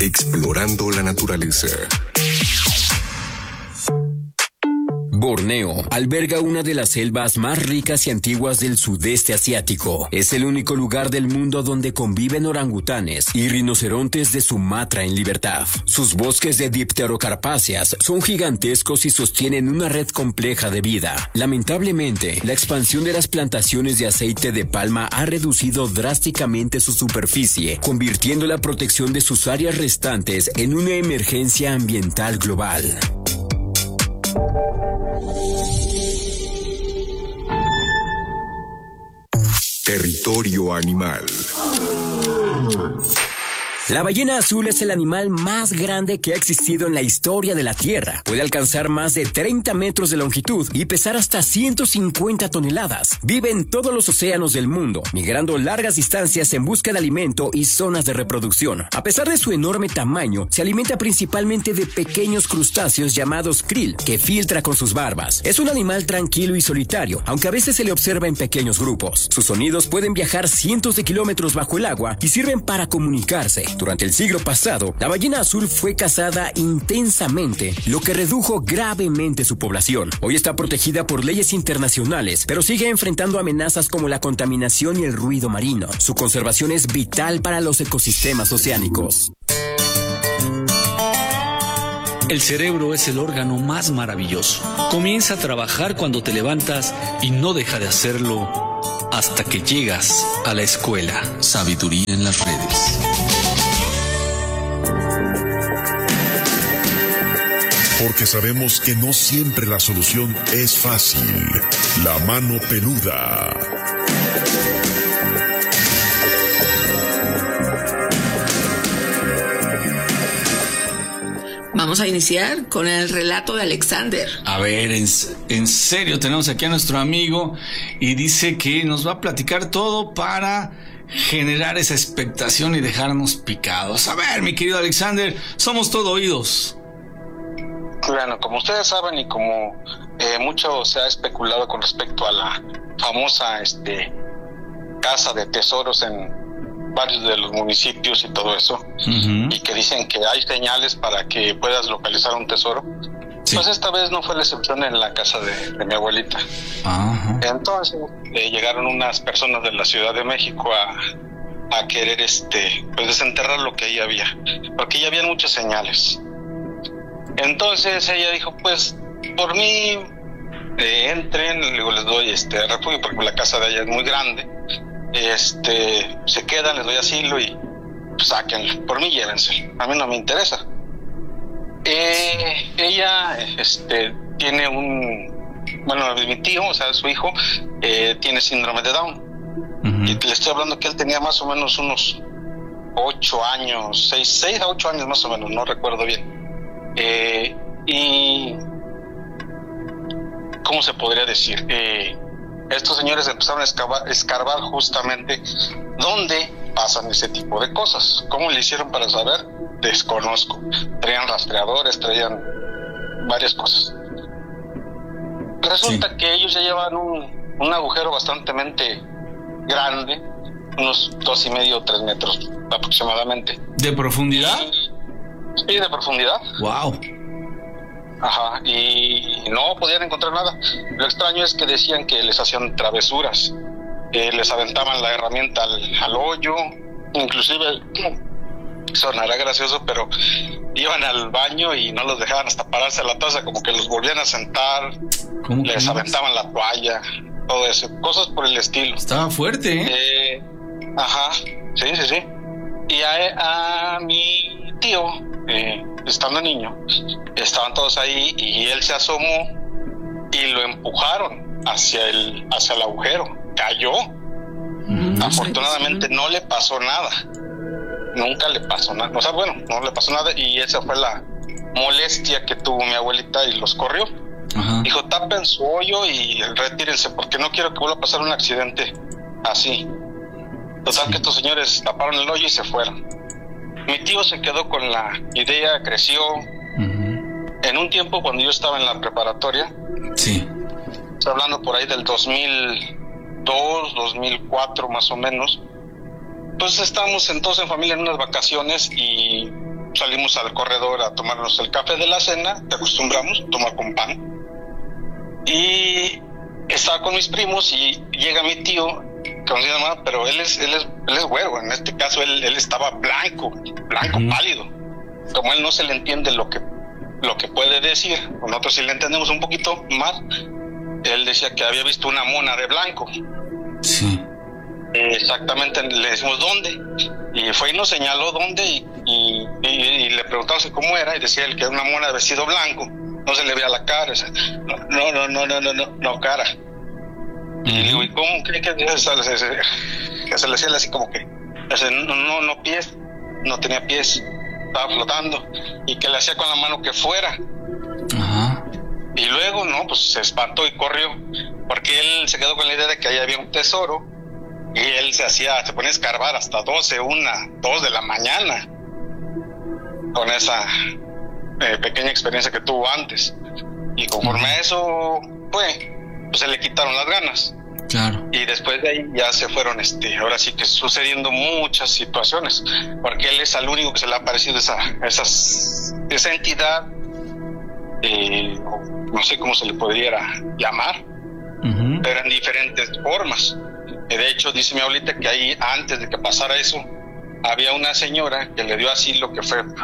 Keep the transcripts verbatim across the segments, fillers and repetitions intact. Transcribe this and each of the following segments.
Explorando la naturaleza. Borneo alberga una de las selvas más ricas y antiguas del sudeste asiático. Es el único lugar del mundo donde conviven orangutanes y rinocerontes de Sumatra en libertad. Sus bosques de dipterocarpáceas son gigantescos y sostienen una red compleja de vida. Lamentablemente, la expansión de las plantaciones de aceite de palma ha reducido drásticamente su superficie, convirtiendo la protección de sus áreas restantes en una emergencia ambiental global. Territorio animal. La ballena azul es el animal más grande que ha existido en la historia de la Tierra. Puede alcanzar más de treinta metros de longitud y pesar hasta ciento cincuenta toneladas. Vive en todos los océanos del mundo, migrando largas distancias en busca de alimento y zonas de reproducción. A pesar de su enorme tamaño, se alimenta principalmente de pequeños crustáceos llamados krill, que filtra con sus barbas. Es un animal tranquilo y solitario, aunque a veces se le observa en pequeños grupos. Sus sonidos pueden viajar cientos de kilómetros bajo el agua y sirven para comunicarse. Durante el siglo pasado, la ballena azul fue cazada intensamente, lo que redujo gravemente su población. Hoy está protegida por leyes internacionales, pero sigue enfrentando amenazas como la contaminación y el ruido marino. Su conservación es vital para los ecosistemas oceánicos. El cerebro es el órgano más maravilloso. Comienza a trabajar cuando te levantas y no deja de hacerlo hasta que llegas a la escuela. Sabiduría en las redes. Porque sabemos que no siempre la solución es fácil. La mano peluda. Vamos a iniciar con el relato de Alexander. A ver, en, en serio, tenemos aquí a nuestro amigo y dice que nos va a platicar todo para generar esa expectación y dejarnos picados. A ver, mi querido Alexander, somos todo oídos. Bueno, como ustedes saben y como eh, mucho se ha especulado con respecto a la famosa este, casa de tesoros en varios de los municipios y todo eso, uh-huh. y que dicen que hay señales para que puedas localizar un tesoro, sí. Pues esta vez no fue la excepción en la casa de, de mi abuelita. Uh-huh. Entonces eh, llegaron unas personas de la Ciudad de México a, a querer este, pues desenterrar lo que ahí había, porque ya habían muchas señales. Entonces ella dijo, pues, por mí, eh, entren, luego les doy este refugio, porque la casa de ella es muy grande, este, se quedan, les doy asilo y pues, sáquenlo, por mí llévense, a mí no me interesa. Eh, ella, este, tiene un, bueno, mi tío, o sea, su hijo, eh, tiene síndrome de Down, uh-huh. y le estoy hablando que él tenía más o menos unos ocho años, seis, seis a ocho años más o menos, no recuerdo bien. Eh, y ¿cómo se podría decir? Eh, estos señores empezaron a escavar, escarbar justamente dónde pasan ese tipo de cosas. ¿Cómo le hicieron para saber? Desconozco. Traían rastreadores, traían varias cosas. Resulta sí. que ellos ya llevan un, un agujero bastante grande, unos dos y medio o tres metros aproximadamente. ¿De profundidad? Y, Sí, de profundidad. Wow. Ajá, y no podían encontrar nada. Lo extraño es que decían que les hacían travesuras, eh, les aventaban la herramienta al, al hoyo, inclusive, sonará gracioso, pero iban al baño y no los dejaban hasta pararse a la taza, como que los volvían a sentar, les aventaban la toalla, todo eso, cosas por el estilo. Estaba fuerte, ¿eh? eh ajá, sí, sí, sí. Y a, a mi tío, eh, estando niño, estaban todos ahí y él se asomó y lo empujaron hacia el, hacia el agujero. Cayó. Mm, Afortunadamente no le pasó nada. Nunca le pasó nada. O sea, bueno, no le pasó nada y esa fue la molestia que tuvo mi abuelita y los corrió. Ajá. Dijo, tapen su hoyo y retírense porque no quiero que vuelva a pasar un accidente así. Total, sí. que estos señores taparon el hoyo y se fueron. Mi tío se quedó con la idea, creció. Uh-huh. En un tiempo cuando yo estaba en la preparatoria, sí. estoy hablando por ahí del dos mil dos, dos mil cuatro más o menos, pues estábamos entonces en familia en unas vacaciones y salimos al corredor a tomarnos el café de la cena, te acostumbramos a tomar con pan. Y estaba con mis primos y llega mi tío, como se llama, pero él es, él es, él es güero, en este caso él, él estaba blanco, blanco, uh-huh. pálido. Como él no se le entiende lo que, lo que puede decir, nosotros sí le entendemos un poquito más, él decía que había visto una mona de blanco. Sí. Exactamente, le decimos dónde, y fue y nos señaló dónde, y, y, y, y le preguntamos cómo era, y decía él que era una mona de vestido blanco, no se le veía la cara, o sea, no, no, no, no, no, no, no cara. Uh-huh. Y le digo, ¿y cómo cree que, que se le hacía así como que, no, no, no pies, no tenía pies, estaba flotando, y que le hacía con la mano que fuera. Ajá. Uh-huh. Y luego, no, pues se espantó y corrió, porque él se quedó con la idea de que ahí había un tesoro. Y él se hacía, se ponía a escarbar hasta doce, una, dos de la mañana con esa eh, pequeña experiencia que tuvo antes. Y conforme a eso fue, pues se le quitaron las ganas. Claro. Y después de ahí ya se fueron, este, ahora sí que sucediendo muchas situaciones, porque él es al único que se le ha aparecido esa, esas, esa entidad, eh, no sé cómo se le pudiera llamar, uh-huh. pero en diferentes formas. De hecho, dice mi abuelita que ahí, antes de que pasara eso, había una señora que le dio asilo, que fue,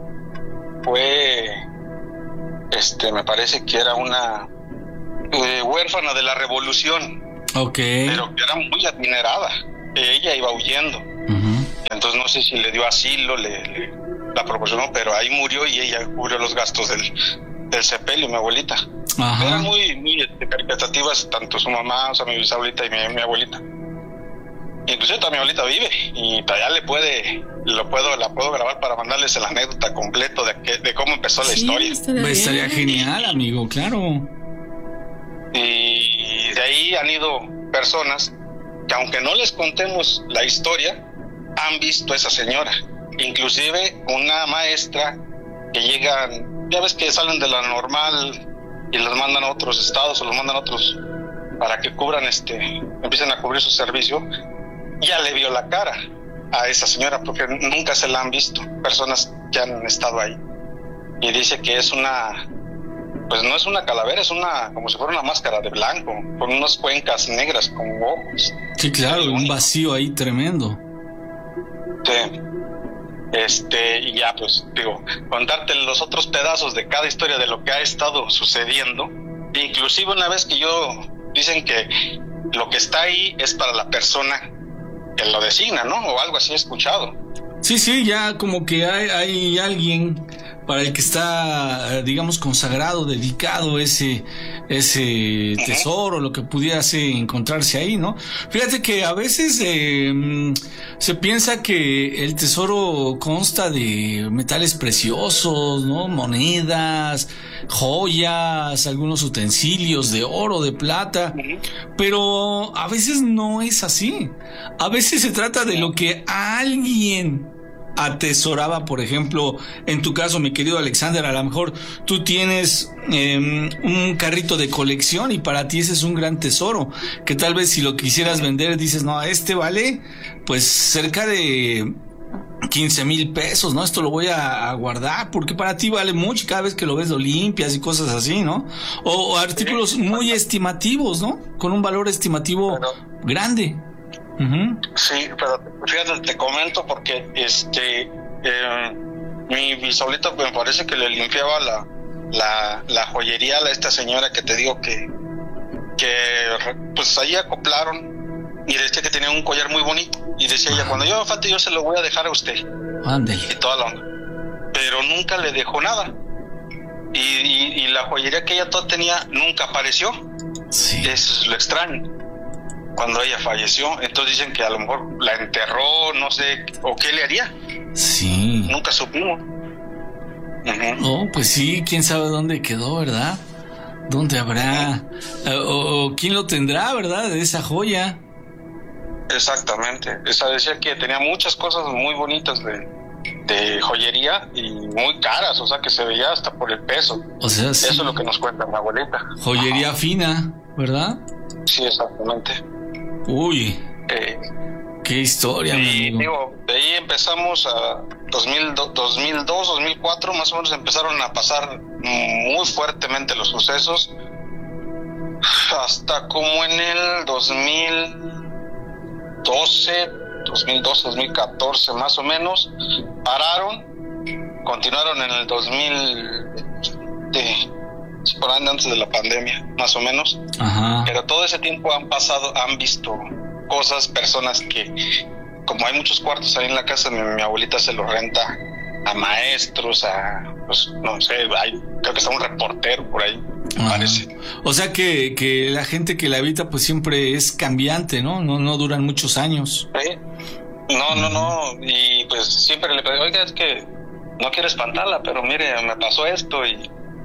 fue, este, me parece que era una eh, huérfana de la Revolución. Ok. Pero que era muy adinerada. Ella iba huyendo. Uh-huh. Entonces no sé si le dio asilo, le, le la proporcionó, pero ahí murió y ella cubrió los gastos del, del sepelio, mi abuelita. Ajá. Eran muy, muy este, caritativas, tanto su mamá, o sea, mi bisabuelita y mi, mi abuelita. Inclusive todavía mi abuelita vive y todavía le puede, lo puedo, la puedo grabar para mandarles la anécdota completa de, que, de cómo empezó la sí, historia. Estaría, estaría genial, amigo, claro. Y de ahí han ido personas que, aunque no les contemos la historia, han visto a esa señora. Inclusive una maestra que llegan, ya ves que salen de la normal y los mandan a otros estados o los mandan a otros para que cubran este, empiecen a cubrir su servicio. Ya le vio la cara a esa señora porque nunca se la han visto personas que han estado ahí, y dice que es una, pues no es una calavera, es una, como si fuera una máscara de blanco con unas cuencas negras con ojos. Sí, claro, un único. Vacío ahí tremendo. Sí. Este, y ya pues digo, contarte los otros pedazos de cada historia de lo que ha estado sucediendo. Inclusive una vez que yo, dicen que lo que está ahí es para la persona que lo designa, ¿no? O algo así he escuchado. Sí, sí, ya como que hay, hay alguien para el que está, digamos, consagrado, dedicado ese ese uh-huh. tesoro, lo que pudiese encontrarse ahí, ¿no? Fíjate que a veces eh, se piensa que el tesoro consta de metales preciosos, ¿no? Monedas, joyas, algunos utensilios de oro, de plata, uh-huh. pero a veces no es así. A veces se trata de lo que alguien atesoraba. Por ejemplo, en tu caso, mi querido Alexander, a lo mejor tú tienes eh, un carrito de colección y para ti ese es un gran tesoro, que tal vez si lo quisieras vender dices, no, este vale pues cerca de quince mil pesos, ¿no? Esto lo voy a, a guardar porque para ti vale mucho y cada vez que lo ves lo limpias y cosas así, ¿no? O, o artículos muy estimativos, ¿no? Con un valor estimativo grande. Uh-huh. Sí, pero fíjate, te comento porque este eh, mi bisabuelita me parece que le limpiaba la la, la joyería a esta señora que te digo que que pues ahí acoplaron y decía que tenía un collar muy bonito y decía ella, cuando yo me falte yo se lo voy a dejar a usted. Ándale. Y toda la onda, pero nunca le dejó nada y, y, y la joyería que ella toda tenía nunca apareció. Sí. Eso es lo extraño. Cuando ella falleció, entonces dicen que a lo mejor la enterró, no sé, o qué le haría. Sí. Nunca supimos. Uh-huh. Oh, pues sí, quién sabe dónde quedó, ¿verdad? ¿Dónde habrá? Uh-huh. O, o quién lo tendrá, ¿verdad? De esa joya. Exactamente. Esa decía que tenía muchas cosas muy bonitas de, de joyería y muy caras, o sea que se veía hasta por el peso. O sea, sí. Eso es lo que nos cuenta mi abuelita. Joyería uh-huh. fina, ¿verdad? Sí, exactamente. Uy. Eh, Qué historia, Y amigo. digo, de ahí empezamos a dos mil dos, dos mil dos, dos mil cuatro, más o menos empezaron a pasar muy fuertemente los sucesos. Hasta como en el dos mil doce, dos mil doce, dos mil catorce más o menos, pararon, continuaron en el dos mil, de, por ahí antes de la pandemia, más o menos. Ajá. Pero todo ese tiempo han pasado, han visto cosas, personas que, como hay muchos cuartos ahí en la casa, mi, mi abuelita se los renta a maestros, a, pues, no sé, hay, creo que está un reportero por ahí, me Ajá. parece. O sea que, que la gente que la habita pues siempre es cambiante, ¿no? No, no duran muchos años. ¿Sí? No, no, no, y pues siempre le digo, oiga, es que no quiero espantarla, pero mire, me pasó esto, y,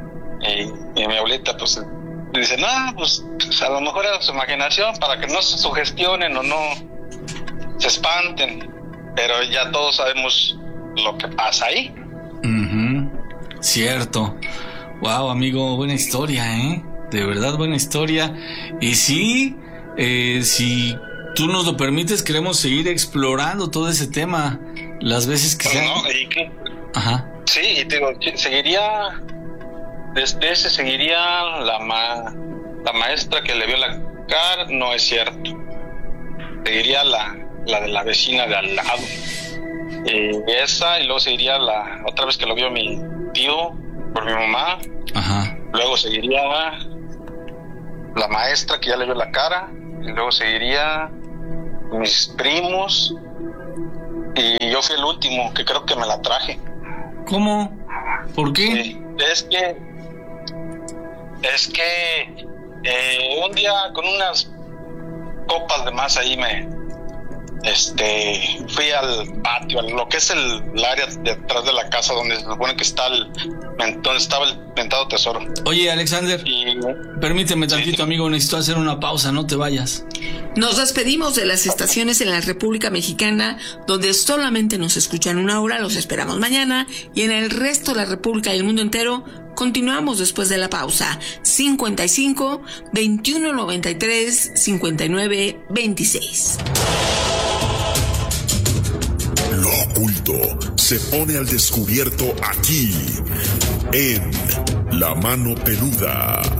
y, y mi abuelita pues dice, no, pues, pues a lo mejor era su imaginación para que no se sugestionen o no se espanten, pero ya todos sabemos lo que pasa ahí. Uh-huh. Cierto. Wow, amigo, buena historia, ¿eh? De verdad, buena historia. Y sí, eh, si tú nos lo permites, queremos seguir explorando todo ese tema las veces que sean. No, y que, Ajá. sí, y te digo, seguiría, desde ese seguiría la, ma, la maestra que le vio la cara, no es cierto. Seguiría la, la de la vecina de al lado. Y esa, y luego seguiría la otra vez que lo vio mi tío por mi mamá. Ajá. Luego seguiría la maestra que ya le vio la cara, y luego seguiría mis primos, y yo fui el último que creo que me la traje. ¿Cómo? ¿Por qué? Sí, es que es que eh, un día con unas copas de más ahí me este fui al patio, a lo que es el, el área detrás de la casa donde se supone que está el donde estaba el mentado tesoro. Oye, Alexander, Y permíteme tantito, Sí. amigo, necesito hacer una pausa, no te vayas. Nos despedimos de las estaciones en la República Mexicana donde solamente nos escuchan una hora, los esperamos mañana, y en el resto de la República y el mundo entero continuamos después de la pausa. cincuenta y cinco, veintiuno noventa y tres, cincuenta y nueve, veintiséis. Lo oculto se pone al descubierto aquí, en La Mano Peluda.